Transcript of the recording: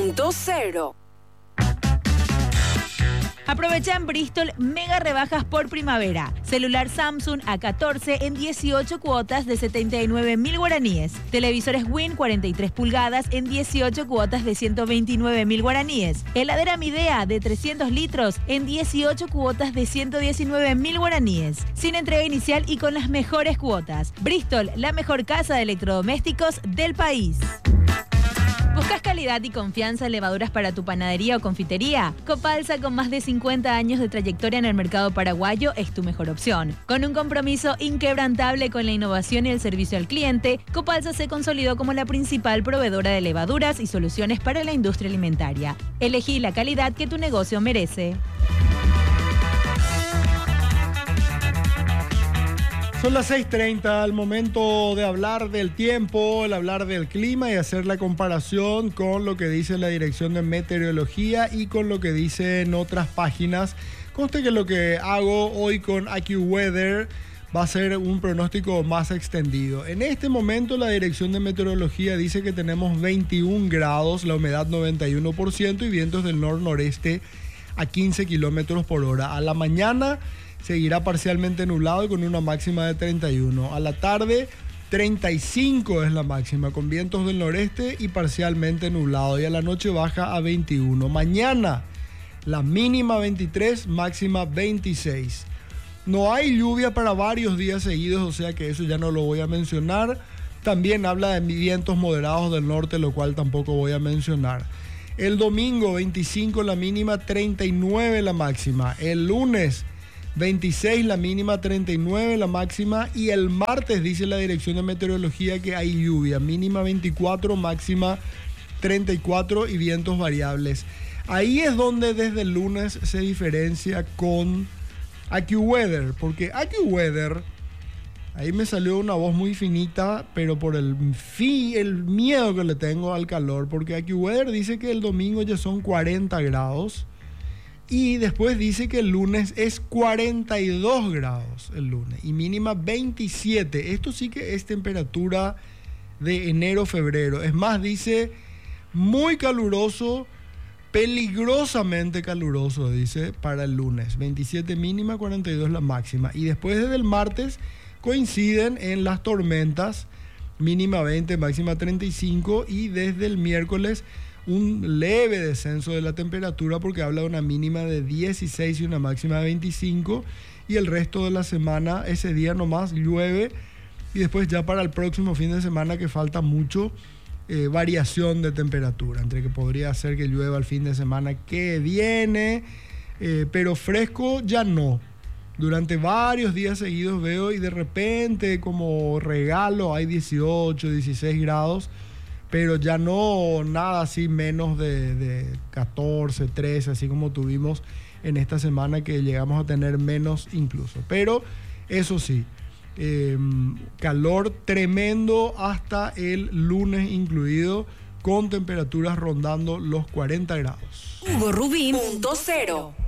Rubí.0. Aprovecha en Bristol mega rebajas por primavera. Celular Samsung A14 en 18 cuotas de 79.000 guaraníes. Televisores Win 43 pulgadas en 18 cuotas de 129.000 guaraníes. Heladera Midea de 300 litros en 18 cuotas de 119.000 guaraníes. Sin entrega inicial y con las mejores cuotas. Bristol, la mejor casa de electrodomésticos del país. ¿Buscas calidad y confianza en levaduras para tu panadería o confitería? Copalsa, con más de 50 años de trayectoria en el mercado paraguayo, es tu mejor opción. Con un compromiso inquebrantable con la innovación y el servicio al cliente, Copalsa se consolidó como la principal proveedora de levaduras y soluciones para la industria alimentaria. Elegí la calidad que tu negocio merece. Son las 6:30, el momento de hablar del tiempo, el hablar del clima y hacer la comparación con lo que dice la Dirección de Meteorología y con lo que dicen otras páginas. Conste que lo que hago hoy con AccuWeather va a ser un pronóstico más extendido. En este momento la Dirección de Meteorología dice que tenemos 21 grados, la humedad 91% y vientos del nor-noreste a 15 kilómetros por hora. A la mañana seguirá parcialmente nublado y con una máxima de 31. A la tarde, 35 es la máxima, con vientos del noreste y parcialmente nublado. Y a la noche baja a 21. Mañana, la mínima 23, máxima 26. No hay lluvia para varios días seguidos, o sea que eso ya no lo voy a mencionar. También habla de vientos moderados del norte, lo cual tampoco voy a mencionar. El domingo, 25 la mínima, 39 la máxima. El lunes, 26 la mínima, 39 la máxima. Y el martes dice la Dirección de Meteorología que hay lluvia, mínima 24, máxima 34 y vientos variables. Ahí es donde desde el lunes se diferencia con AccuWeather, porque AccuWeather, ahí me salió una voz muy finita, pero por el miedo que le tengo al calor, porque AccuWeather dice que el domingo ya son 40 grados. Y después dice que el lunes es 42 grados el lunes y mínima 27. Esto sí que es temperatura de enero-febrero. Es más, dice muy caluroso, peligrosamente caluroso, dice, para el lunes. 27 mínima, 42 la máxima. Y después desde el martes coinciden en las tormentas, mínima 20, máxima 35. Y desde el miércoles un leve descenso de la temperatura porque habla de una mínima de 16 y una máxima de 25, y el resto de la semana ese día nomás llueve, y después ya para el próximo fin de semana, que falta mucho, variación de temperatura, entre que podría ser que llueva el fin de semana que viene, pero fresco ya no. Durante varios días seguidos veo y de repente como regalo hay 18, 16 grados, pero ya no nada así menos de 14, 13, así como tuvimos en esta semana, que llegamos a tener menos incluso. Pero eso sí, calor tremendo hasta el lunes incluido, con temperaturas rondando los 40 grados. Rubí.0.